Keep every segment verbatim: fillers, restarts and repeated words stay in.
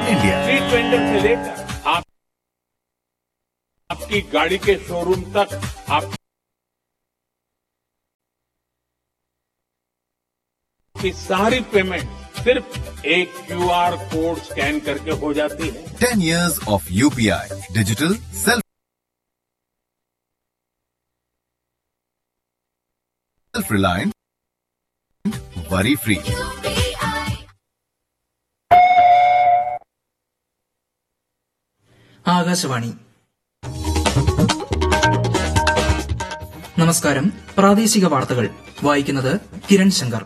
India. Street vendor से लेकर आप आपकी गाड़ी के शोरूम तक आपकी सारी पेमेंट सिर्फ एक क्यूआर कोड स्कैन करके हो जाती है। Ten years of U P I digital self self reliant worry free. Akashvani. നമസ്കാരം. പ്രാദേശിക വാർത്തകൾ വായിക്കുന്നത് കിരൺ ശങ്കർ.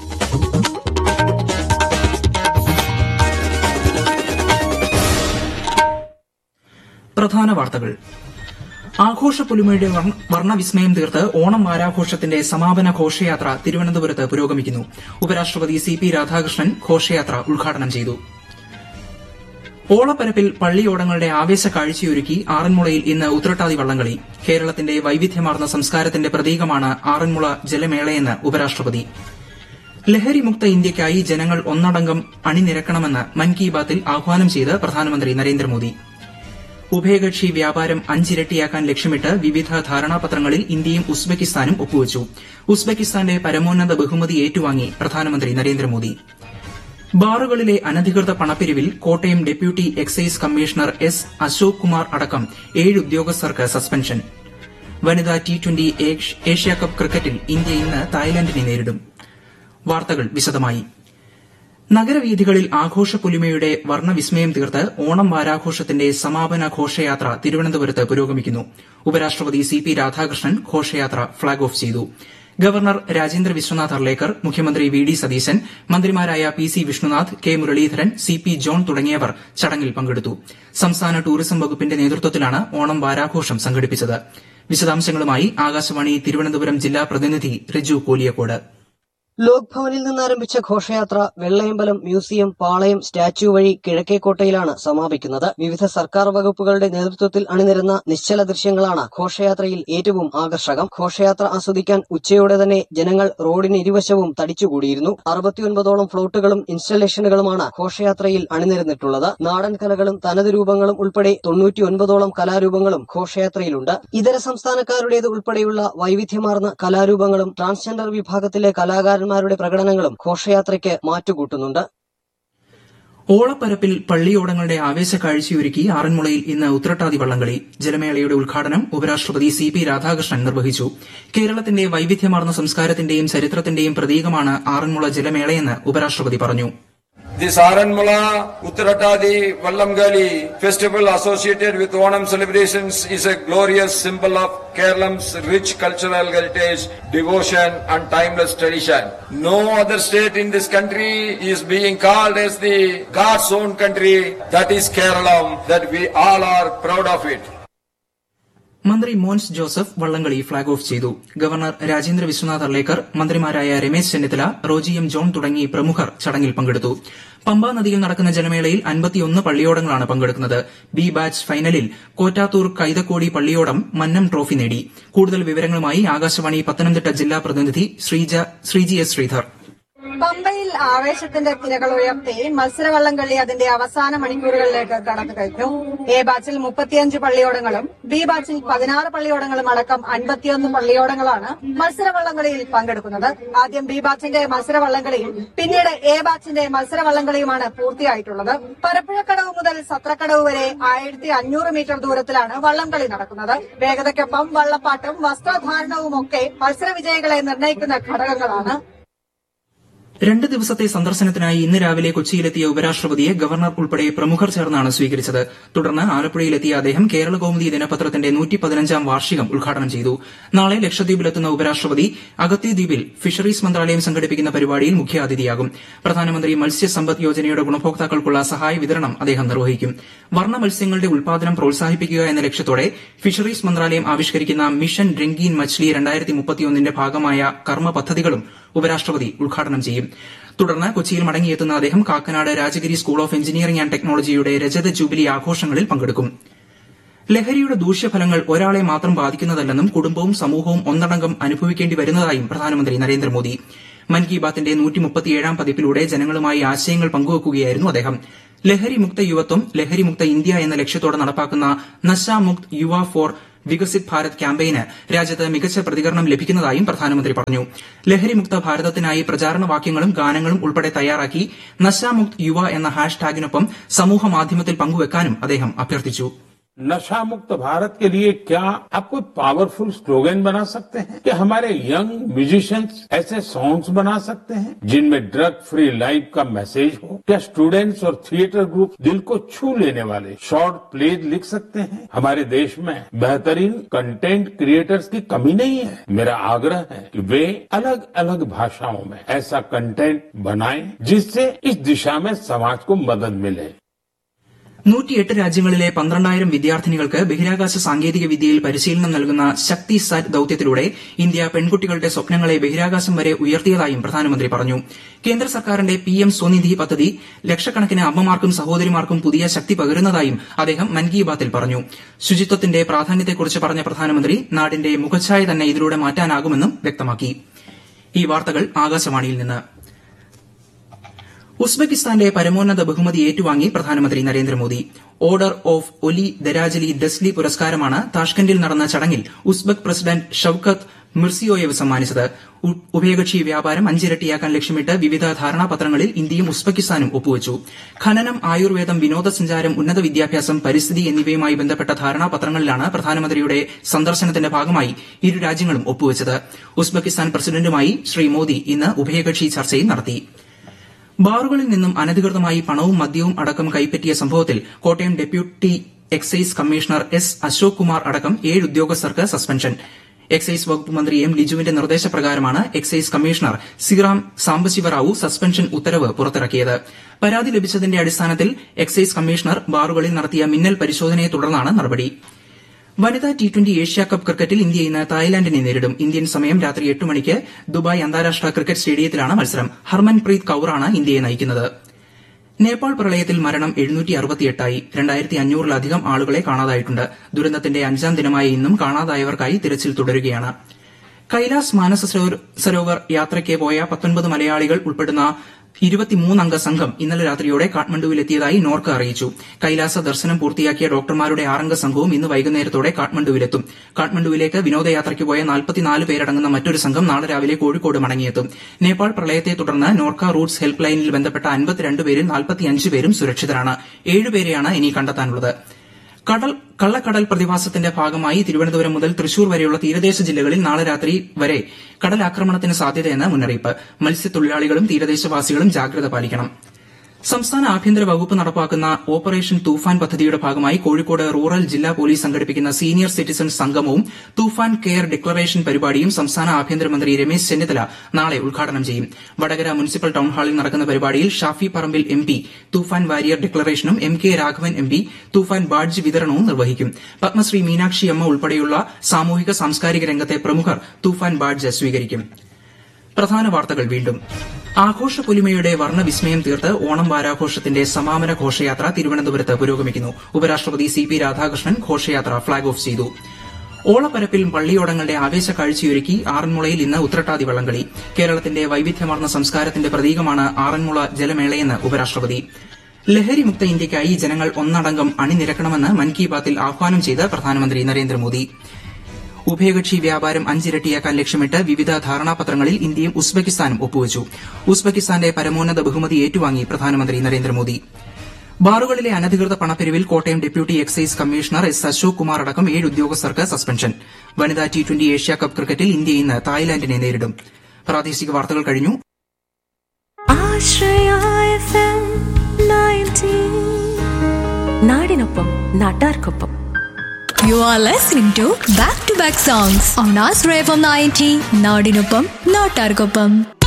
പ്രധാന വാർത്തകൾ. ആഘോഷ പൊലിമയുടെ വർണ്ണവിസ്മയം തീർത്ത് ഓണം വാരാഘോഷത്തിന്റെ സമാപന ഘോഷയാത്ര തിരുവനന്തപുരത്ത് പുരോഗമിക്കുന്നു. ഉപരാഷ്ട്രപതി സി പി രാധാകൃഷ്ണൻ ഘോഷയാത്ര ഉദ്ഘാടനം ചെയ്തു. ഓളപ്പരപ്പിൽ പള്ളിയോടങ്ങളുടെ ആവേശ കാഴ്ചയൊരുക്കി ആറന്മുളയിൽ ഇന്ന് ഉത്രട്ടാതി വള്ളംകളി. കേരളത്തിന്റെ വൈവിധ്യമാർന്ന സംസ്കാരത്തിന്റെ പ്രതീകമാണ് ആറന്മുള ജലമേളയെന്ന് ഉപരാഷ്ട്രപതി. ലഹരിമുക്ത ഇന്ത്യയ്ക്കായി ജനങ്ങൾ ഒന്നടങ്കം അണിനിരക്കണമെന്ന് മൻ കി ബാത്തിൽ ആഹ്വാനം ചെയ്ത് പ്രധാനമന്ത്രി നരേന്ദ്രമോദി. ഉഭയകക്ഷി വ്യാപാരം അഞ്ചിരട്ടിയാക്കാൻ ലക്ഷ്യമിട്ട് വിവിധ ധാരണാപത്രങ്ങളിൽ ഇന്ത്യയും ഉസ്ബെക്കിസ്ഥാനും ഒപ്പുവച്ചു. ഉസ്ബെക്കിസ്ഥാന്റെ പരമോന്നത ബഹുമതി ഏറ്റുവാങ്ങി പ്രധാനമന്ത്രി നരേന്ദ്രമോദി. ബാറുകളിലെ അനധികൃത പണപ്പിരിവിൽ Kottayam deputy excise commissioner S Ashok Kumar അടക്കം ഏഴ് ഉദ്യോഗസ്ഥർക്ക് സസ്പെൻഷൻ. വനിതാ ടി ട്വന്റി ഏഷ്യാകപ്പ് ക്രിക്കറ്റിൽ ഇന്ത്യ ഇന്ന് തായ്ലൻഡിനെ നേരിടും. വാർത്തകൾ വിശദമായി. നഗരവീഥികളിൽ ആഘോഷപ്പൊലിമയുടെ വർണ്ണവിസ്മയം തീർത്ത് ഓണം വാരാഘോഷത്തിന്റെ സമാപന ഘോഷയാത്ര തിരുവനന്തപുരത്ത് പുരോഗമിക്കുന്നു. ഉപരാഷ്ട്രപതി സി പി രാധാകൃഷ്ണൻ ഘോഷയാത്ര ഫ്ളാഗ് ഓഫ് ചെയ്തു. ഗവർണർ രാജേന്ദ്ര വിശ്വനാഥ് അർലേക്കർ, മുഖ്യമന്ത്രി വി ഡി സതീശൻ, മന്ത്രിമാരായ P C Vishnunath, K Muraleedharan, C P John തുടങ്ങിയവർ ചടങ്ങിൽ പങ്കെടുത്തു. സംസ്ഥാന ടൂറിസം വകുപ്പിന്റെ നേതൃത്വത്തിലാണ് ഓണം വാരാഘോഷം സംഘടിപ്പിച്ചത്. വിശദാംശങ്ങളുമായി ആകാശവാണി തിരുവനന്തപുരം ജില്ലാ പ്രതിനിധി റിജു കോലിയക്കോട്. ലോക് ഭവനിൽ നിന്നാരംഭിച്ച ഘോഷയാത്ര വെള്ളയമ്പലം മ്യൂസിയം, പാളയം, സ്റ്റാച്യു വഴി കിഴക്കേക്കോട്ടയിലാണ് സമാപിക്കുന്നത്. വിവിധ സർക്കാർ വകുപ്പുകളുടെ നേതൃത്വത്തിൽ അണിനിരന്ന നിശ്ചല ദൃശ്യങ്ങളാണ് ഘോഷയാത്രയിൽ ഏറ്റവും ആകർഷകം. ഘോഷയാത്ര ആസ്വദിക്കാൻ ഉച്ചയോടെ തന്നെ ജനങ്ങൾ റോഡിന് ഇരുവശവും തടിച്ചുകൂടിയിരുന്നു. അറുപത്തിയൊൻപതോളം ഫ്ലോട്ടുകളും ഇൻസ്റ്റലേഷനുകളുമാണ് ഘോഷയാത്രയിൽ അണിനിരന്നിട്ടുള്ളത്. നാടൻ കലകളും തനത് രൂപങ്ങളും ഉൾപ്പെടെ തൊണ്ണൂറ്റിയൊൻപതോളം കലാരൂപങ്ങളും ഘോഷയാത്രയിലുണ്ട്. ഇതര സംസ്ഥാനക്കാരുടേത് ഉൾപ്പെടെയുള്ള വൈവിധ്യമാർന്ന കലാരൂപങ്ങളും ട്രാൻസ്ജെൻഡർ വിഭാഗത്തിലെ കലാകാരന്മാർ രുടെ പ്രകടനങ്ങളും ഘോഷയാത്രയ്ക്ക് മാറ്റുകൂട്ടുന്നുണ്ട്. ഓളപ്പരപ്പിൽ പള്ളിയോടങ്ങളുടെ ആവേശ കാഴ്ചയൊരുക്കി ആറന്മുളയിൽ ഇന്ന് ഉത്രട്ടാതി വള്ളംകളി. ജലമേളയുടെ ഉദ്ഘാടനം ഉപരാഷ്ട്രപതി സി പി രാധാകൃഷ്ണൻ നിർവഹിച്ചു. കേരളത്തിന്റെ വൈവിധ്യമാർന്ന സംസ്കാരത്തിന്റെയും ചരിത്രത്തിന്റെയും പ്രതീകമാണ് ആറന്മുള ജലമേളയെന്ന് ഉപരാഷ്ട്രപതി പറഞ്ഞു. This Aranmula Uttaratadi Vallamgali festival associated with Onam celebrations is a glorious symbol of Kerala's rich cultural heritage, devotion and timeless tradition. No other state in this country is being called as the God's own country. That is Kerala, that we all are proud of it. മന്ത്രി Mons Joseph വള്ളംകളി flag off ചെയ്തു. Governor Rajendra Vishwanath Arlekar, മന്ത്രിമാരായ Ramesh Chennithala, Roji M John തുടങ്ങി പ്രമുഖർ ചടങ്ങിൽ പങ്കെടുത്തു. പമ്പാ നദിയിൽ നടക്കുന്ന ജലമേളയിൽ അൻപത്തിയൊന്ന് പള്ളിയോടങ്ങളാണ് പങ്കെടുക്കുന്നത്. ബി ബാച്ച് ഫൈനലിൽ കോറ്റാത്തൂർ കൈതക്കോടി പള്ളിയോടം മന്നം ട്രോഫി നേടി. കൂടുതൽ വിവരങ്ങളുമായി ആകാശവാണി പത്തനംതിട്ട ജില്ലാ പ്രതിനിധി ശ്രീജി എസ് ശ്രീധർ. പമ്പയിൽ ആവേശത്തിന്റെ തിരകൾ ഉയർത്തി മത്സരവള്ളംകളി അതിന്റെ അവസാന മണിക്കൂറുകളിലേക്ക് കടന്നു കഴിഞ്ഞു. എ ബാച്ചിൽ മുപ്പത്തിയഞ്ച് പള്ളിയോടങ്ങളും ബി ബാച്ചിൽ പതിനാറ് പള്ളിയോടങ്ങളും അടക്കം അൻപത്തിയൊന്ന് പള്ളിയോടങ്ങളാണ് മത്സരവള്ളംകളിയിൽ പങ്കെടുക്കുന്നത്. ആദ്യം ബി ബാച്ചിന്റെ മത്സരവള്ളംകളിയും പിന്നീട് എ ബാച്ചിന്റെ മത്സരവള്ളംകളിയുമാണ് പൂർത്തിയായിട്ടുള്ളത്. പരപ്പുഴക്കടവ് മുതൽ സത്രക്കടവ് വരെ ആയിരത്തി അഞ്ഞൂറ് മീറ്റർ ദൂരത്തിലാണ് വള്ളംകളി നടക്കുന്നത്. വേഗതയ്ക്കൊപ്പം വള്ളപ്പാട്ടും വസ്ത്രധാരണവുമൊക്കെ മത്സരവിജയികളെ നിർണ്ണയിക്കുന്ന ഘടകങ്ങളാണ്. രണ്ട് ദിവസത്തെ സന്ദർശനത്തിനായി ഇന്ന് രാവിലെ കൊച്ചിയിലെത്തിയ ഉപരാഷ്ട്രപതിയെ ഗവർണർ ഉൾപ്പെടെ പ്രമുഖർ ചേർന്നാണ് സ്വീകരിച്ചത്. തുടർന്ന് ആലപ്പുഴയിലെത്തിയ അദ്ദേഹം കേരള കൌമുദി ദിനപത്രത്തിന്റെ നൂറ്റി പതിനഞ്ചാം വാർഷികം ഉദ്ഘാടനം ചെയ്തു. നാളെ ലക്ഷദ്വീപിലെത്തുന്ന ഉപരാഷ്ട്രപതി അഗത്തി ദ്വീപിൽ ഫിഷറീസ് മന്ത്രാലയം സംഘടിപ്പിക്കുന്ന പരിപാടിയിൽ മുഖ്യാതിഥിയാകും. പ്രധാനമന്ത്രി മത്സ്യസമ്പദ് യോജനയുടെ ഗുണഭോക്താക്കൾക്കുള്ള സഹായ വിതരണം അദ്ദേഹം നിർവഹിക്കും. വർണ്ണ മത്സ്യങ്ങളുടെ ഉൽപാദനം പ്രോത്സാഹിപ്പിക്കുക എന്ന ലക്ഷ്യത്തോടെ ഫിഷറീസ് മന്ത്രാലയം ആവിഷ്കരിക്കുന്ന മിഷൻ രംഗീൻ മച്ച്ലി രണ്ടായിരത്തി മുപ്പത്തിയൊന്നിന്റെ ഭാഗമായ കർമ്മ പദ്ധതികളും ഉപരാഷ്ട്രപതി ഉദ്ഘാടനം ചെയ്യും. തുടർന്ന് കൊച്ചിയിൽ മടങ്ങിയെത്തുന്ന അദ്ദേഹം Kakkanad Rajagiri school of engineering and ടെക്നോളജിയുടെ രജത ജൂബിലി ആഘോഷങ്ങളിൽ പങ്കെടുക്കും. ലഹരിയുടെ ദൂഷ്യഫലങ്ങൾ ഒരാളെ മാത്രം ബാധിക്കുന്നതല്ലെന്നും കുടുംബവും സമൂഹവും ഒന്നടങ്കം അനുഭവിക്കേണ്ടി വരുന്നതായും പ്രധാനമന്ത്രി നരേന്ദ്രമോദി. മൻ കി ബാത്തിന്റെ നൂറ്റി മുപ്പത്തിയേഴാം പതിപ്പിലൂടെ ജനങ്ങളുമായി ആശയങ്ങൾ പങ്കുവയ്ക്കുകയായിരുന്നു അദ്ദേഹം. ലഹരി മുക്ത യുവത്വം, ലഹരി മുക്ത ഇന്ത്യ എന്ന ലക്ഷ്യത്തോടെ നടപ്പാക്കുന്ന നശാ മുക്ത് യുവ ഫോർ വികസിത് ഭാരത് ക്യാമ്പയിന് രാജ്യത്ത് മികച്ച പ്രതികരണം ലഭിക്കുന്നതായും പ്രധാനമന്ത്രി പറഞ്ഞു. ലഹരിമുക്ത ഭാരതത്തിനായി പ്രചാരണ വാക്യങ്ങളും ഗാനങ്ങളും ഉൾപ്പെടെ തയ്യാറാക്കി നശാ മുക്ത് യുവ എന്ന ഹാഷ് ടാഗിനൊപ്പം സമൂഹ മാധ്യമത്തിൽ പങ്കുവെക്കാനും അദ്ദേഹം അഭ്യർത്ഥിച്ചു. नशा मुक्त भारत के लिए क्या आप कोई पावरफुल स्लोगन बना सकते हैं? क्या हमारे यंग म्यूजिशियंस ऐसे सॉन्ग्स बना सकते हैं जिनमें ड्रग फ्री लाइफ का मैसेज हो? क्या स्टूडेंट्स और थिएटर ग्रुप दिल को छू लेने वाले शॉर्ट प्लेज लिख सकते हैं? हमारे देश में बेहतरीन कंटेंट क्रिएटर्स की कमी नहीं है. मेरा आग्रह है कि वे अलग अलग भाषाओं में ऐसा कंटेंट बनाएं जिससे इस दिशा में समाज को मदद मिले. നൂറ്റിയെട്ട് രാജ്യങ്ങളിലെ പന്ത്രണ്ടായിരം വിദ്യാർത്ഥിനികൾക്ക് ബഹിരാകാശ സാങ്കേതിക വിദ്യയിൽ പരിശീലനം നൽകുന്ന ശക്തി സാറ്റ് ദൌത്യത്തിലൂടെ ഇന്ത്യ പെൺകുട്ടികളുടെ സ്വപ്നങ്ങളെ ബഹിരാകാശം വരെ ഉയർത്തിയതായും പ്രധാനമന്ത്രി പറഞ്ഞു. കേന്ദ്ര സർക്കാരിന്റെ പിഎം സ്വനിധി പദ്ധതി ലക്ഷക്കണക്കിന് അമ്മമാർക്കും സഹോദരിമാർക്കും പുതിയ ശക്തി പകരുന്നതായും അദ്ദേഹം മൻ കി ബാത്തിൽ പറഞ്ഞു. ശുചിത്വത്തിന്റെ പ്രാധാന്യത്തെക്കുറിച്ച് പറഞ്ഞ പ്രധാനമന്ത്രി നാടിന്റെ മുഖച്ഛായ തന്നെ ഇതിലൂടെ മാറ്റാനാകുമെന്നും വ്യക്തമാക്കി. ഈ വാർത്തകൾ ആകാശവാണിയിൽ നിന്ന്. ഉസ്ബെക്കിസ്ഥാന്റെ പരമോന്നത ബഹുമതി ഏറ്റുവാങ്ങി പ്രധാനമന്ത്രി നരേന്ദ്രമോദി. ഓർഡർ ഓഫ് ഒലി ദരാജലി ദസ്ലി പുരസ്കാരമാണ് താഷ്കന്റിൽ നടന്ന ചടങ്ങിൽ ഉസ്ബെക് പ്രസിഡന്റ് ഷൌക്കത്ത് മിർസിയോയേവ് സമ്മാനിച്ചത്. ഉഭയകക്ഷി വ്യാപാരം അഞ്ചിരട്ടിയാക്കാൻ ലക്ഷ്യമിട്ട് വിവിധ ധാരണാപത്രങ്ങളിൽ ഇന്ത്യയും ഉസ്ബെക്കിസ്ഥാനും ഒപ്പുവച്ചു. ഖനനം, ആയുർവേദം, വിനോദസഞ്ചാരം, ഉന്നത വിദ്യാഭ്യാസം, പരിസ്ഥിതി എന്നിവയുമായി ബന്ധപ്പെട്ട ധാരണാപത്രങ്ങളിലാണ് പ്രധാനമന്ത്രിയുടെ സന്ദർശനത്തിന്റെ ഭാഗമായി ഇരു രാജ്യങ്ങളും ഒപ്പുവച്ചത്. ഉസ്ബെക്കിസ്ഥാൻ പ്രസിഡന്റുമായി ശ്രീ മോദി ഇന്ന് ഉഭയകക്ഷി ചർച്ചയും നടത്തി. ബാറുകളിൽ നിന്നും അനധികൃതമായി പണവും മദ്യവും അടക്കം കൈപ്പറ്റിയ സംഭവത്തിൽ Kottayam deputy excise commissioner S Ashok Kumar അടക്കം ഏഴ് ഉദ്യോഗസ്ഥർക്ക് സസ്പെൻഷൻ. എക്സൈസ് വകുപ്പ് മന്ത്രി എം ലിജുവിന്റെ നിർദ്ദേശപ്രകാരമാണ് എക്സൈസ് കമ്മീഷണർ സിറാം സാംബശിവറാവു സസ്പെൻഷൻ ഉത്തരവ് പുറത്തിറക്കിയത്. പരാതി ലഭിച്ചതിന്റെ അടിസ്ഥാനത്തിൽ എക്സൈസ് കമ്മീഷണർ ബാറുകളിൽ നടത്തിയ മിന്നൽ പരിശോധനയെ തുടർന്നാണ് നടപടി. വനിതാ ടി ട്വന്റി ഏഷ്യാകപ്പ് ക്രിക്കറ്റിൽ ഇന്ത്യ ഇന്ന് തായ്ലാന്റിനെ നേരിടും. ഇന്ത്യൻ സമയം രാത്രി എട്ട് മണിക്ക് ദുബായ് അന്താരാഷ്ട്ര ക്രിക്കറ്റ് സ്റ്റേഡിയത്തിലാണ് മത്സരം. ഹർമൻപ്രീത് കൌറാണ് ഇന്ത്യയെ നയിക്കുന്നത്. നേപ്പാൾ പ്രളയത്തിൽ മരണം എഴുന്നൂറ്റി അറുപത്തിയെട്ടായി. രണ്ടായിരത്തി അഞ്ഞൂറിലധികം ആളുകളെ കാണാതായിട്ടുണ്ട്. ദുരന്തത്തിന്റെ അഞ്ചാം ദിനമായ ഇന്നും കാണാതായവർക്കായി തിരച്ചിൽ തുടരുകയാണ്. കൈലാസ് മാനസ സരോവർ യാത്രയ്ക്ക് പോയ പത്തൊൻപത് മലയാളികൾ ഉൾപ്പെടുന്ന ഇരുപത്തിമൂന്നംഗ സംഘം ഇന്നലെ രാത്രിയോടെ കാഠ്മണ്ഡുവിലെത്തിയതായി നോർക്ക അറിയിച്ചു. കൈലാസ ദർശനം പൂർത്തിയാക്കിയ ഡോക്ടർമാരുടെ ആറംഗ സംഘവും ഇന്ന് വൈകുന്നേരത്തോടെ കാഠ്മണ്ഡുവിലെത്തും. കാഠ്മണ്ഡുവിലേക്ക് വിനോദയാത്രയ്ക്ക് പോയ നാൽപ്പത്തിനാല് പേരടങ്ങുന്ന മറ്റൊരു സംഘം നാളെ രാവിലെ കോഴിക്കോട് മടങ്ങിയെത്തും. നേപ്പാൾ പ്രളയത്തെ തുടർന്ന് നോർക്ക റൂട്ട്സ് ഹെൽപ്പ് ലൈനിൽ ബന്ധപ്പെട്ട അൻപത്തിരണ്ട് പേരിൽ നാൽപ്പത്തിയഞ്ച് പേരും സുരക്ഷിതരാണ്. ഏഴുപേരെയാണ് ഇനി കണ്ടെത്താനുള്ളത്. കടൽ കള്ളക്കടൽ പ്രതിഭാസത്തിന്റെ ഭാഗമായി തിരുവനന്തപുരം മുതൽ തൃശൂർ വരെയുള്ള തീരദേശ ജില്ലകളിൽ നാളെ രാത്രി വരെ കടലാക്രമണത്തിന് സാധ്യതയെന്ന് മുന്നറിയിപ്പ്. മത്സ്യത്തൊഴിലാളികളും തീരദേശവാസികളും ജാഗ്രത പാലിക്കണം. സംസ്ഥാന ആഭ്യന്തര വകുപ്പ് നടപ്പാക്കുന്ന ഓപ്പറേഷൻ തൂഫാൻ പദ്ധതിയുടെ ഭാഗമായി കോഴിക്കോട് റൂറൽ ജില്ലാ പോലീസ് സംഘടിപ്പിക്കുന്ന സീനിയർ സിറ്റിസൺസ് സംഗമവും തൂഫാൻ കെയർ ഡിക്ലറേഷൻ പരിപാടിയും സംസ്ഥാന ആഭ്യന്തരമന്ത്രി രമേശ് ചെന്നിത്തല നാളെ ഉദ്ഘാടനം ചെയ്യും. വടകര മുനിസിപ്പൽ ടൌൺഹാളിൽ നടക്കുന്ന പരിപാടിയിൽ ഷാഫി പറമ്പിൽ എം പി തൂഫാൻ Warrier ഡിക്ലറേഷനും M K Raghavan M P തൂഫാൻ ബാഡ്ജ് വിതരണവും നിർവഹിക്കും. പത്മശ്രീ മീനാക്ഷി അമ്മ ഉൾപ്പെടെയുള്ള സാമൂഹിക സാംസ്കാരിക രംഗത്തെ പ്രമുഖർ തൂഫാൻ ബാഡ്ജ് സ്വീകരിക്കും. പ്രധാന വാർത്തകൾ വീണ്ടും. ആഘോഷപ്പൊലിമയുടെ വർണ്ണവിസ്മയം തീർത്ത് ഓണം വാരാഘോഷത്തിന്റെ സമാപന ഘോഷയാത്ര തിരുവനന്തപുരത്ത് പുരോഗമിക്കുന്നു. ഉപരാഷ്ട്രപതി സി പി രാധാകൃഷ്ണൻ ഘോഷയാത്ര ഫ്ളാഗ് ഓഫ് ചെയ്തു. ഓളപ്പരപ്പിൽ പള്ളിയോടങ്ങളുടെ ആവേശക്കാഴ്ചയൊരുക്കി ആറന്മുളയിൽ ഇന്ന് ഉത്രട്ടാതി വള്ളംകളി. കേരളത്തിന്റെ വൈവിധ്യമാർന്ന സംസ്കാരത്തിന്റെ പ്രതീകമാണ് ആറന്മുള ജലമേളയെന്ന് ഉപരാഷ്ട്രപതി. ലഹരിമുക്ത ഇന്ത്യയ്ക്കായി ജനങ്ങൾ ഒന്നടങ്കം അണിനിരക്കണമെന്ന് മൻ കി ബാത്തിൽ ആഹ്വാനം ചെയ്ത് പ്രധാനമന്ത്രി നരേന്ദ്രമോദി. ഉഭയകക്ഷി വ്യാപാരം അഞ്ചിരട്ടിയാക്കാൻ ലക്ഷ്യമിട്ട് വിവിധ ധാരണാപത്രങ്ങളിൽ ഇന്ത്യയും ഉസ്ബെക്കിസ്ഥാനും ഒപ്പുവച്ചു. ഉസ്ബെക്കിസ്ഥാന്റെ പരമോന്നത ബഹുമതി ഏറ്റുവാങ്ങി പ്രധാനമന്ത്രി നരേന്ദ്രമോദി. ബാറുകളിലെ അനധികൃത പണപ്പിരിവിൽ Kottayam deputy excise commissioner S Ashok Kumar അടക്കം ഏഴ് ഉദ്യോഗസ്ഥർക്ക് സസ്പെൻഷൻ. വനിതാ ടി ട്വന്റി ഏഷ്യാകപ്പ് ക്രിക്കറ്റിൽ ഇന്ത്യ ഇന്ന് തായ്ലാന്റിനെ നേരിടും. പ്രാദേശിക വാർത്തകൾ കഴിഞ്ഞു. നാടിനൊപ്പം നാട്ടാർക്കൊപ്പം. You are listening to Back to Back Songs on Asra F M ninety, നാടിനൊപ്പം നാട്ടാർക്കൊപ്പം.